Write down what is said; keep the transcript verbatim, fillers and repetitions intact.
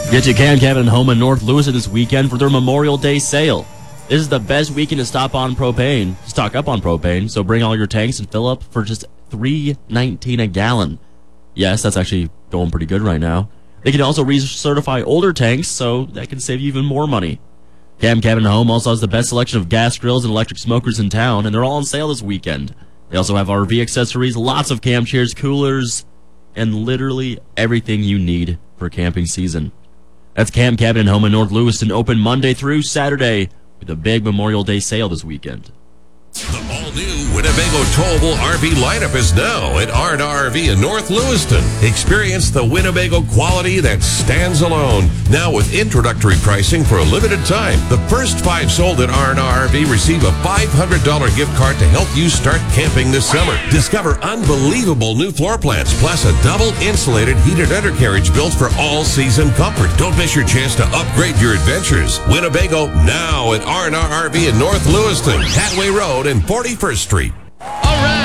Get to Camp Cabin and Home in North Lewiston this weekend for their Memorial Day sale. This is the best weekend to stop on propane, stock up on propane, so bring all your tanks and fill up for just three nineteen a gallon. Yes, that's actually going pretty good right now. They can also recertify older tanks, so that can save you even more money. Camp Cabin and Home also has the best selection of gas grills and electric smokers in town, and they're all on sale this weekend. They also have R V accessories, lots of camp chairs, coolers, and literally everything you need for camping season. That's Camp Cabin and Home in North Lewiston, open Monday through Saturday with a big Memorial Day sale this weekend. The all-new Winnebago Towable R V lineup is now at R and R R V in North Lewiston. Experience the Winnebago quality that stands alone. Now with introductory pricing for a limited time. The first five sold at R and R R V receive a five hundred dollars gift card to help you start camping this summer. Discover unbelievable new floor plans, plus a double insulated heated undercarriage built for all-season comfort. Don't miss your chance to upgrade your adventures. Winnebago now at R and R R V in North Lewiston, Hatway Road and forty-first Street.